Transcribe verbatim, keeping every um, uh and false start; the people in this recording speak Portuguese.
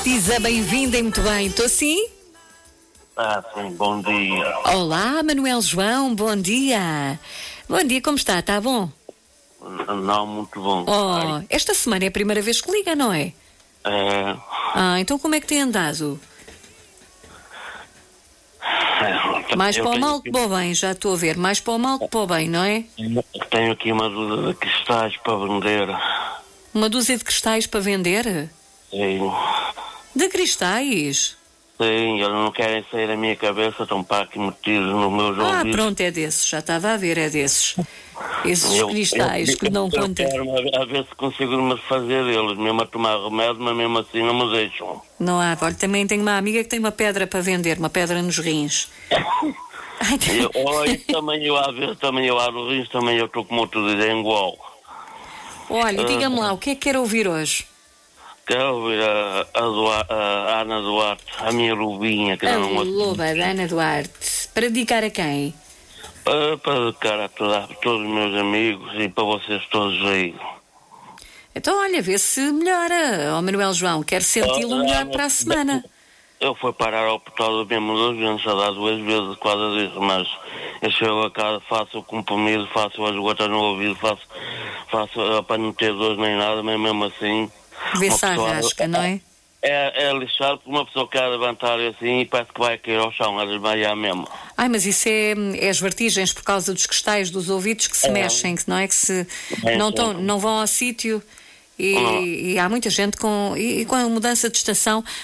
Isa, bem-vinda e muito bem. Estou sim? Ah, sim, bom dia. Olá, Manuel João, bom dia. Bom dia, como está? Está bom? Não, muito bom. Oh, esta semana é a primeira vez que liga, não é? É, Ah, então como é que tem andado? é, Mais eu para o tenho mal aqui- que para o bem, já estou a ver. Mais para o mal que para o bem, não é? Tenho aqui uma dúvida de cristais para vender. Uma dúzia de cristais para vender? Sim, De cristais? sim, eles não querem sair da minha cabeça, estão para aqui metidos nos meus Ah, ouvidos. pronto, é desses. Já estava a ver, é desses. Esses Eu- cristais eu- que não eu contam. quero a, a ver se consigo me fazer deles, mesmo a tomar remédio, mas mesmo assim não me deixam. Não há. Olha, também tenho uma amiga que tem uma pedra para vender, uma pedra nos rins. Ai, Eu, olha, também eu a ver, também eu a rins, também eu estou como tu dizes, igual. Olha, diga-me lá, o que é que quer ouvir hoje? Quero ouvir a, a, Dua- a Ana Duarte, a minha lubinha, que A não loba da Ana Duarte. Para dedicar a quem? para, para dedicar a, toda, a todos os meus amigos e para vocês todos aí. Então, olha, vê se melhora. Ó Manuel João, quero senti-lo melhor para a semana. Eu fui parar ao portal mesmo duas vezes, a dar duas vezes por causa disso, mas eu chego a casa, faço o comprimido, faço as gotas no ouvido, faço, faço eh, para não ter dores nem nada, mas mesmo assim. Vê uma se pessoa- arrasca, não é? É, é lixado porque uma pessoa quer levantar assim e parece que vai cair ao chão, a desmaiar mesmo. Ai, mas isso é, é as vertigens por causa dos cristais dos ouvidos que se É. mexem, que não é que se É, não, sim. tão, não vão ao sítio e, Não. e há muita gente com e, e com a mudança de estação